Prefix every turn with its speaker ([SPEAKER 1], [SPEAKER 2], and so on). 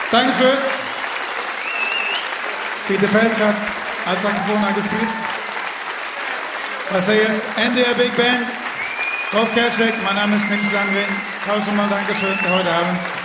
[SPEAKER 1] Dankeschön. Peter Felsch hat als Saxophon angespielt. Was er jetzt? NDR Big Band. Rolf Kerschek, mein Name ist Nils Landgren. Tausendmal Dankeschön für heute Abend.